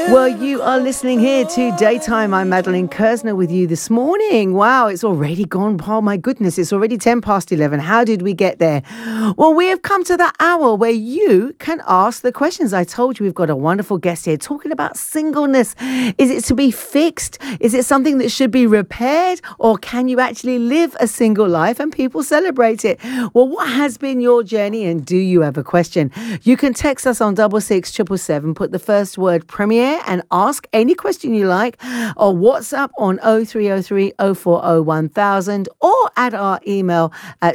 Well, you are listening here to Daytime. I'm Madeline Kersner with you this morning. Wow, it's already gone. Oh, my goodness, it's already 10 past 11. How did we get there? Well, we have come to the hour where you can ask the questions. I told you we've got a wonderful guest here talking about singleness. Is it to be fixed? Is it something that should be repaired? Or can you actually live a single life and people celebrate it? Well, what has been your journey and do you have a question? You can text us on 66777, put the first word Premier and ask any question you like, or WhatsApp on 0303 040 1000 or at our email at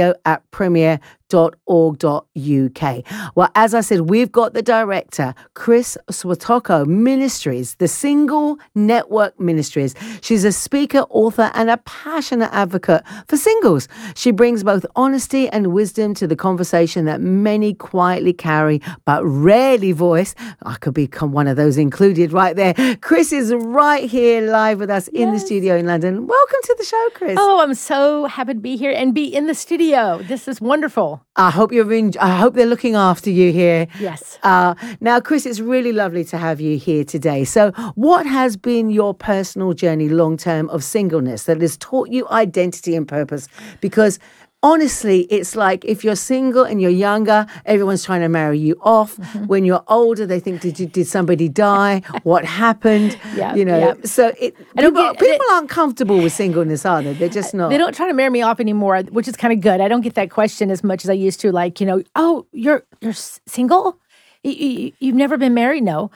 studio@premier.org.uk. Well, as I said, we've got the director, Chris Swatoko Ministries, the Single Network Ministries. She's a speaker, author, and a passionate advocate for singles. She brings both honesty and wisdom to the conversation that many quietly carry but rarely voice. I could become one of those included right there. Chris is right here live with us in the studio in London. Welcome to the show, Chris. Oh, I'm so happy to be here and be in the studio. This is wonderful. I hope they're looking after you here. Yes. Now, Chris, it's really lovely to have you here today. So what has been your personal journey long-term of singleness that has taught you identity and purpose? Because honestly, it's like if you're single and you're younger, everyone's trying to marry you off. Mm-hmm. When you're older, they think, did somebody die? What happened? So people aren't comfortable with singleness, are they? They're just not. They don't try to marry me off anymore, which is kind of good. I don't get that question as much as I used to. Like, oh, you're single? You've never been married? No.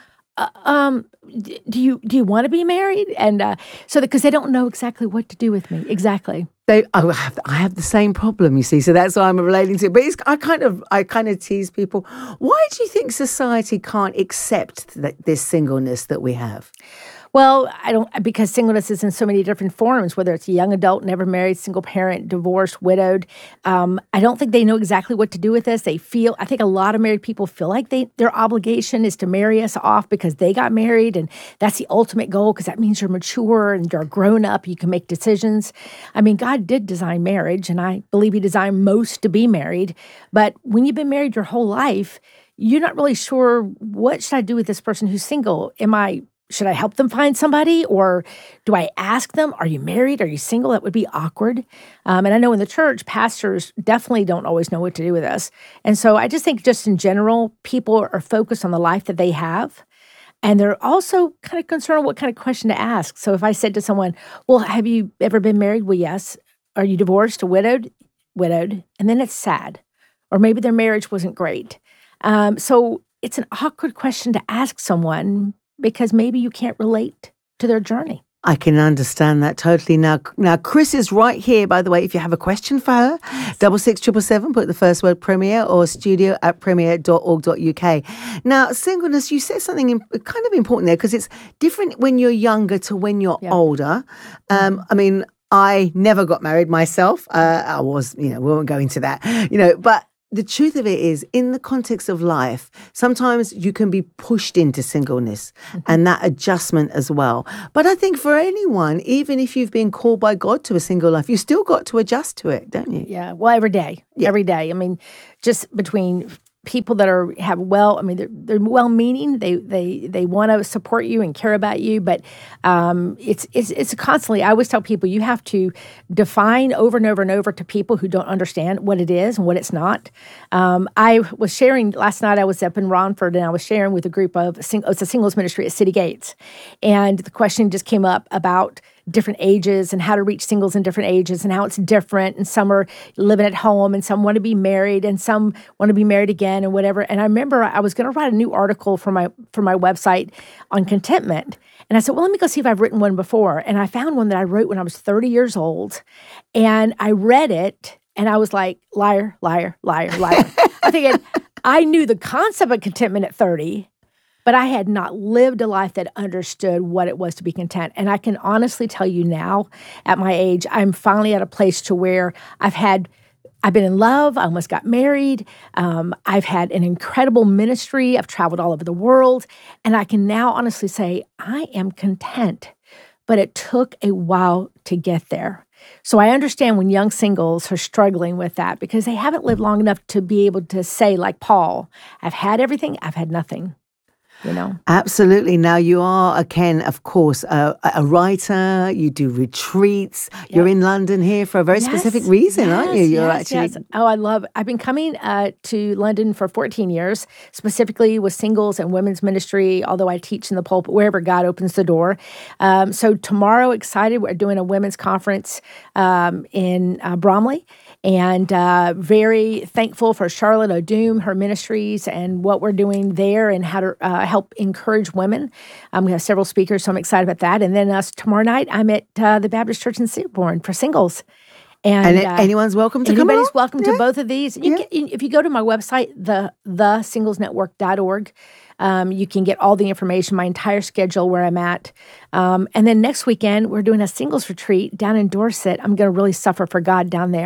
Do you want to be married? And because they don't know exactly what to do with me. Exactly. I have the same problem, you see, so that's why I'm relating to it. But I kind of tease people. Why do you think society can't accept this singleness that we have? Well, because singleness is in so many different forms, whether it's a young adult, never married, single parent, divorced, widowed. I don't think they know exactly what to do with this. I think a lot of married people feel like their obligation is to marry us off because they got married, and that's the ultimate goal because that means you're mature and you're grown up, you can make decisions. I mean, God did design marriage, and I believe He designed most to be married. But when you've been married your whole life, you're not really sure, what should I do with this person who's single? Should I help them find somebody, or do I ask them, are you married? Are you single? That would be awkward. And I know in the church, pastors definitely don't always know what to do with us. And so I just think just in general, people are focused on the life that they have. And they're also kind of concerned on what kind of question to ask. So if I said to someone, well, have you ever been married? Well, yes. Are you divorced or widowed? Widowed. And then it's sad. Or maybe their marriage wasn't great. So it's an awkward question to ask someone, because maybe you can't relate to their journey. I can understand that totally. Now, Chris is right here, by the way. If you have a question for her, 66777, put the first word Premier or studio@premier.org.uk. Now, singleness, you said something kind of important there, because it's different when you're younger to when you're older. I mean, I never got married myself. I was, we won't go into that, but the truth of it is, in the context of life, sometimes you can be pushed into singleness and that adjustment as well. But I think for anyone, even if you've been called by God to a single life, you still got to adjust to it, don't you? Yeah. Well, every day. Every day. I mean, just between people that they're well-meaning. They want to support you and care about you, but it's constantly. I always tell people you have to define over and over and over to people who don't understand what it is and what it's not. I was sharing last night. I was up in Romford and I was sharing with a group of it's a singles ministry at City Gates, and the question just came up about different ages and how to reach singles in different ages and how it's different. And some are living at home and some want to be married and some want to be married again and whatever. And I remember I was going to write a new article for my website on contentment. And I said, well, let me go see if I've written one before. And I found one that I wrote when I was 30 years old. And I read it and I was like, liar, liar, liar, liar. I think I knew the concept of contentment at 30, but I had not lived a life that understood what it was to be content. And I can honestly tell you now, at my age, I'm finally at a place to where I've been in love. I almost got married. I've had an incredible ministry. I've traveled all over the world. And I can now honestly say I am content. But it took a while to get there. So I understand when young singles are struggling with that because they haven't lived long enough to be able to say, like Paul, I've had everything, I've had nothing. Absolutely. Now, you are, Ken, of course, a writer. You do retreats. Yep. You're in London here for a very specific reason, aren't you? Yes. Oh, I've been coming to London for 14 years, specifically with singles and women's ministry, although I teach in the pulpit wherever God opens the door. So tomorrow, excited, we're doing a women's conference in Bromley. And very thankful for Charlotte O'Doom, her ministries, and what we're doing there and how to help encourage women. We have several speakers, so I'm excited about that. And then tomorrow night, I'm at the Baptist Church in Seabourne for singles. And anyone's welcome to come along? Anybody's welcome to both of these. If you go to my website, thesinglesnetwork.org, you can get all the information, my entire schedule, where I'm at. And then next weekend, we're doing a singles retreat down in Dorset. I'm going to really suffer for God down there.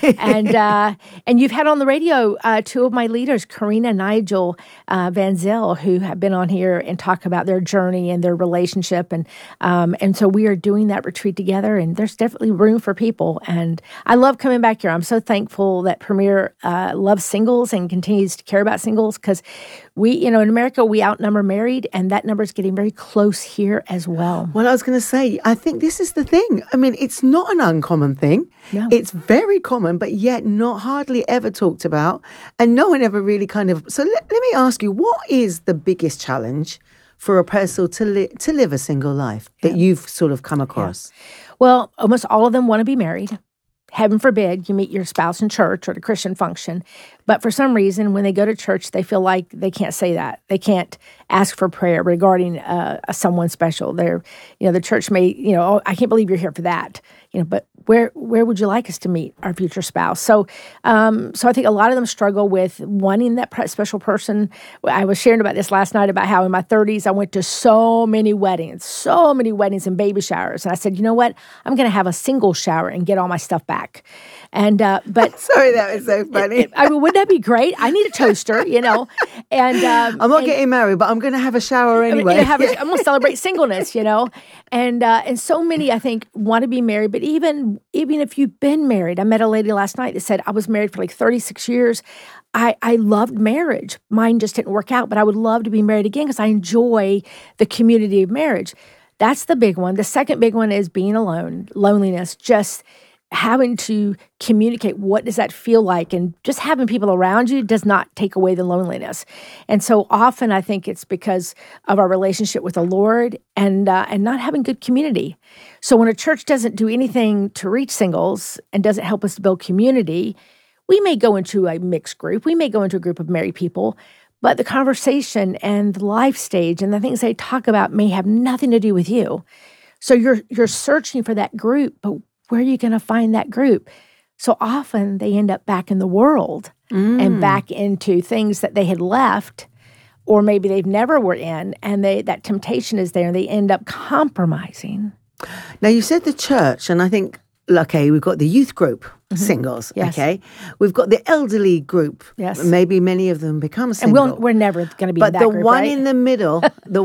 And you've had on the radio two of my leaders, Karina and Nigel Van Zyl, who have been on here and talk about their journey and their relationship. And so we are doing that retreat together, and there's definitely room for people. And I love coming back here. I'm so thankful that Premier loves singles and continues to care about singles, because in America, we outnumber married, and that number is getting very close here as well. Well, I was going to say, I think this is the thing. I mean, it's not an uncommon thing. No. It's very common, but yet not hardly ever talked about. And no one ever really kind of... So let me ask you, what is the biggest challenge for a person to live a single life that you've sort of come across? Yeah. Well, almost all of them want to be married. Heaven forbid you meet your spouse in church or at a Christian function. But for some reason, when they go to church, they feel like they can't say that. They can't ask for prayer regarding someone special. The church may, oh, I can't believe you're here for that. But where would you like us to meet our future spouse? So I think a lot of them struggle with wanting that special person. I was sharing about this last night about how in my 30s, I went to so many weddings and baby showers. And I said, you know what? I'm going to have a single shower and get all my stuff back. And but sorry, that was so funny. Wouldn't that be great? I need a toaster, And I'm not getting married, but I'm going to have a shower anyway. I'm going to celebrate singleness, And so many, I think, want to be married. But even if you've been married, I met a lady last night that said, I was married for like 36 years. I loved marriage. Mine just didn't work out, but I would love to be married again because I enjoy the community of marriage. That's the big one. The second big one is being alone, loneliness, just having to communicate what does that feel like, and just having people around you does not take away the loneliness. And so often I think it's because of our relationship with the Lord and not having good community. So when a church doesn't do anything to reach singles and doesn't help us to build community, we may go into a mixed group. We may go into a group of married people, but the conversation and the life stage and the things they talk about may have nothing to do with you. So you're searching for that group, but where are you going to find that group? So often they end up back in the world and back into things that they had left, or maybe they've never were in, and that temptation is there, and they end up compromising. Now, you said the church, and I think, okay, we've got the youth group, singles, yes. Okay? We've got the elderly group. Yes. Maybe many of them become single. And we're never going to be in that group, But the one right? in the middle,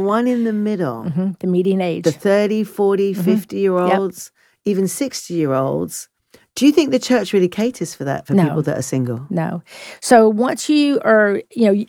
the median age. The 30, 40, 50-year-olds, even 60-year-olds. Do you think the church really caters for that, for people that are single? No. So once you are,